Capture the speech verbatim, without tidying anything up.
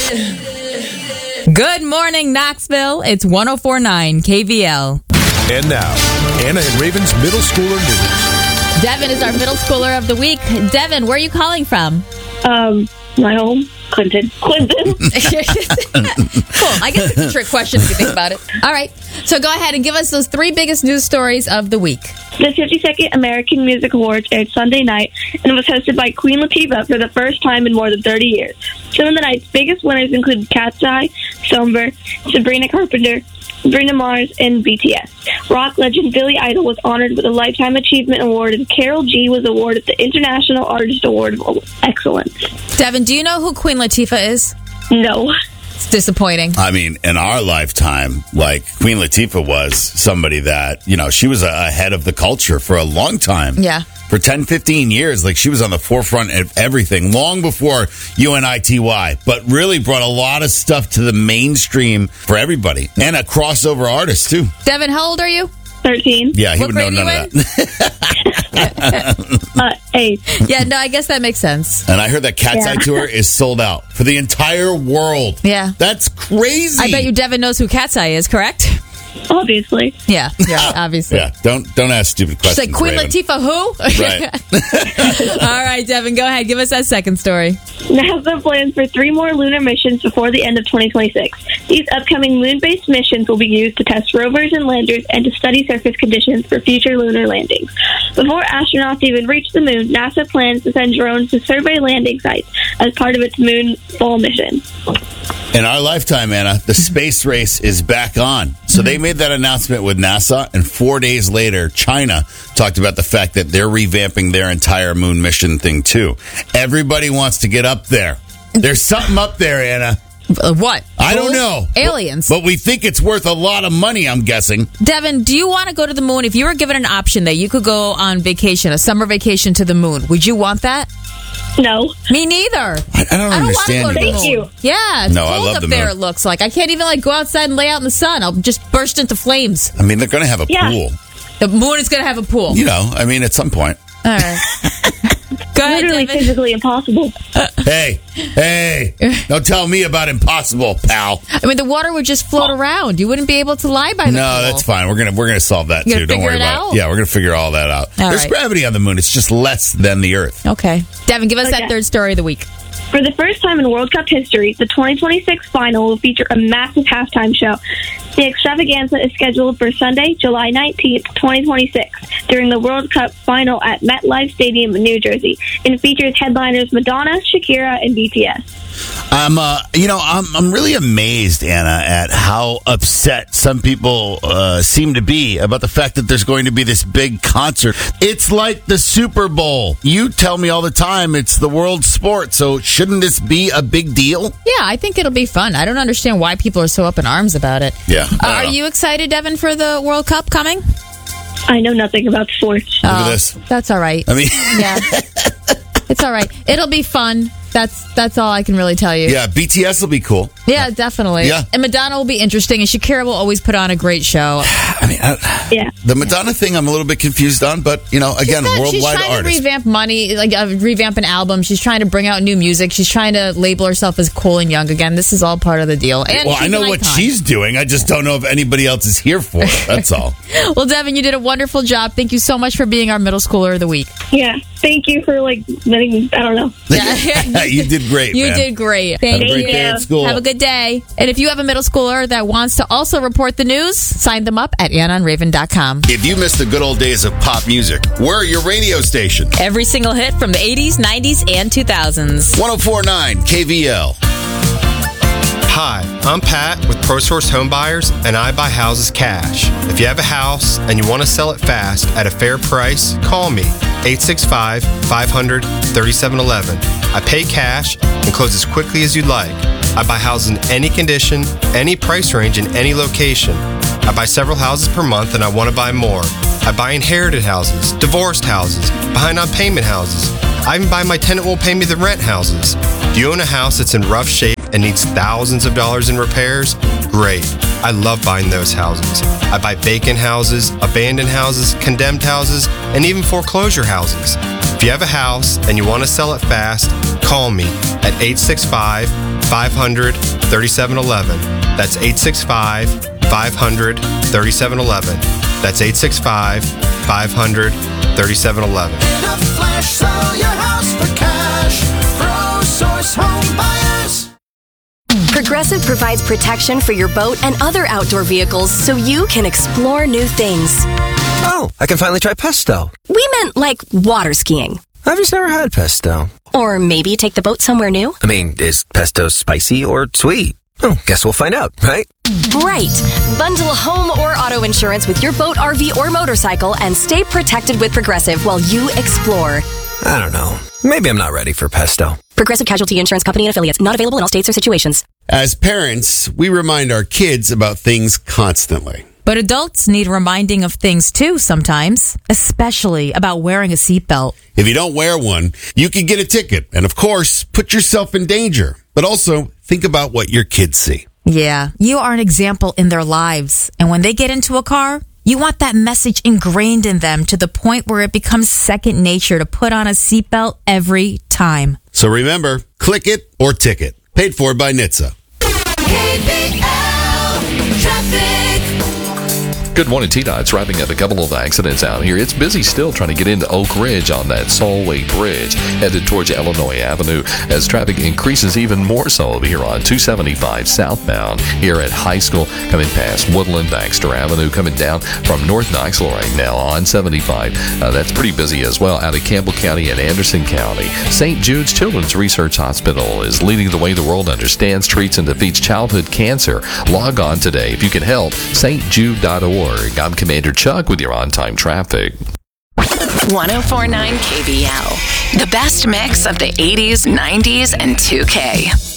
Good morning, Knoxville. It's one oh four point nine K V L. And now, Anna and Raven's Middle Schooler News. Devin is our middle schooler of the week. Devin, where are you calling from? Um, my home, Clinton. Clinton. Cool. I guess it's a trick question if you think about it. All right. So go ahead and give us those three biggest news stories of the week. The fifty-second American Music Awards aired Sunday night and was hosted by Queen Latifah for the first time in more than thirty years. Some of the night's biggest winners include Cat's Eye, Somber, Sabrina Carpenter, Bruno Mars, and B T S. Rock legend Billy Idol was honored with a Lifetime Achievement Award, and Karol G was awarded the International Artist Award of Excellence. Devin, do you know who Queen Latifah is? No. It's disappointing. I mean, in our lifetime, like, Queen Latifah was somebody that, you know, she was ahead of the culture for a long time. Yeah. For ten, fifteen years, like, she was on the forefront of everything, long before U N I T Y, but really brought a lot of stuff to the mainstream for everybody, and a crossover artist, too. Devin, how old are you? thirteen. Yeah, he What would know grade none are of that. uh, eight. Yeah, no, I guess that makes sense. And I heard that Cat's Yeah. Eye Tour is sold out for the entire world. Yeah. That's crazy. I bet you Devin knows who Cat's Eye is, correct? Obviously. Yeah, yeah, obviously. Yeah, don't don't ask stupid She's questions. like, Queen Raven. Latifah who? Right. All right, Devin, go ahead. Give us that second story. NASA plans for three more lunar missions before the end of twenty twenty-six. These upcoming moon-based missions will be used to test rovers and landers and to study surface conditions for future lunar landings. Before astronauts even reach the moon, NASA plans to send drones to survey landing sites as part of its moon fall mission. In our lifetime, Anna, the space race is back on. So they made that announcement with NASA, and four days later, China talked about the fact that they're revamping their entire moon mission thing, too. Everybody wants to get up there. There's something up there, Anna. Uh, What? I don't Bulls? know. Aliens. But we think it's worth a lot of money, I'm guessing. Devin, do you want to go to the moon? If you were given an option that you could go on vacation, a summer vacation to the moon, would you want that? No. Me neither. I, I don't I don't want to understand go to the you. moon. Thank you. Yeah, it's No, I cold love up the there, moon. it looks like. I can't even like go outside and lay out in the sun. I'll just burst into flames. I mean, they're going to have a Yeah. pool. The moon is going to have a pool. You know, I mean, at some point. All right. Go ahead, Literally Devin. physically impossible. Hey, hey, don't tell me about impossible, pal. I mean, the water would just float around. You wouldn't be able to lie by the No, pool. that's fine. We're gonna we're gonna solve that You too. gonna Don't figure worry it about out? it. Yeah, we're gonna figure all that out. All There's right. gravity on the moon. It's just less than the Earth. Okay. Devin, give us that Okay. third story of the week. For the first time in World Cup history, the twenty twenty-six final will feature a massive halftime show. The extravaganza is scheduled for Sunday, July nineteenth, twenty twenty-six, during the World Cup final at MetLife Stadium in New Jersey, and features headliners Madonna, Shakira, and B T S. I'm, uh, you know, I'm I'm really amazed, Anna, at how upset some people uh, seem to be about the fact that there's going to be this big concert. It's like the Super Bowl. You tell me all the time it's the world sport, so shouldn't this be a big deal? Yeah, I think it'll be fun. I don't understand why people are so up in arms about it. Yeah. Uh, are you excited, Devin, for the World Cup coming? I know nothing about sports. Look at Oh, this. That's all right. I mean, Yeah. It's all right. It'll be fun. That's that's all I can really tell you. yeah, B T S will be cool. Yeah, definitely. Yeah. And Madonna will be interesting, and Shakira will always put on a great show. I mean, I, Yeah. the Madonna thing I'm a little bit confused on, but, you know, again, She's, not- she's worldwide trying artist. to revamp money, like uh, revamp an album. She's trying to bring out new music. She's trying to label herself as cool and young again. This is all part of the deal. And Well, she's I know an what icon. she's doing. I just don't know if anybody else is here for it. That's all. Well, Devin, you did a wonderful job. Thank you so much for being our middle schooler of the week. Yeah. Thank you for, like, letting, I don't know. Yeah. You did great, You man. did great. Have Thank a great you. day at school. Have a good day. And if you have a middle schooler that wants to also report the news, sign them up at anna and raven dot com. If you miss the good old days of pop music, we're your radio station. Every single hit from the eighties, nineties, and two thousands. one oh four point nine K V L. Hi, I'm Pat with ProSource Home Buyers, and I buy houses cash. If you have a house and you want to sell it fast at a fair price, call me, eight six five, five hundred, thirty-seven eleven. I pay cash and close as quickly as you'd like. I buy houses in any condition, any price range, in any location. I buy several houses per month and I want to buy more. I buy inherited houses, divorced houses, behind on payment houses. I even buy my tenant won't pay me the rent houses. Do you own a house that's in rough shape and needs thousands of dollars in repairs? Great. I love buying those houses. I buy vacant houses, abandoned houses, condemned houses, and even foreclosure houses. If you have a house and you want to sell it fast, call me at eight six five, five hundred, thirty-seven eleven. That's eight six five, five hundred, thirty-seven eleven. That's eight six five, five hundred, thirty-seven eleven. In a flash, sell your house for cash. ProSource Home Buyers. Progressive provides protection for your boat and other outdoor vehicles so you can explore new things. Oh, I can finally try pesto. We meant like water skiing. I've just never had pesto. Or maybe take the boat somewhere new. I mean, is pesto spicy or sweet? Oh, guess we'll find out, right? Right. Bundle home or auto insurance with your boat, R V, or motorcycle and stay protected with Progressive while you explore. I don't know. Maybe I'm not ready for pesto. Progressive Casualty Insurance Company and Affiliates. Not available in all states or situations. As parents, we remind our kids about things constantly. But adults need reminding of things too sometimes, especially about wearing a seatbelt. If you don't wear one, you could get a ticket and, of course, put yourself in danger. But also, think about what your kids see. Yeah, you are an example in their lives. And when they get into a car, you want that message ingrained in them to the point where it becomes second nature to put on a seatbelt every time. So remember, click it or ticket. Paid for by N H T S A. K B L Traffic. Good morning, T-Dot's wrapping up a couple of accidents out here. It's busy still trying to get into Oak Ridge on that Solway Bridge, headed towards Illinois Avenue, as traffic increases even more so over here on two seventy-five southbound here at High School, coming past Woodland, Baxter Avenue, coming down from North Knoxville right now on seventy-five. Uh, that's pretty busy as well out of Campbell County and Anderson County. Saint Jude's Children's Research Hospital is leading the way the world understands, treats, and defeats childhood cancer. Log on today if you can help, st jude dot org. I'm Commander Chuck with your on-time traffic. one oh four point nine K B L, the best mix of the eighties, nineties, and two K.